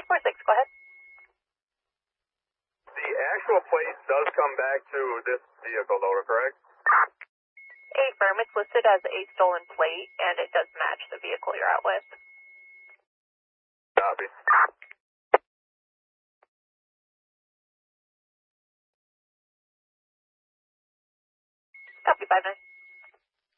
546, go ahead. The actual plate does come back to this vehicle, though, correct? Affirm, it's listed as a stolen plate, and it does match the vehicle you're out with. Copy. Copy, 5-9.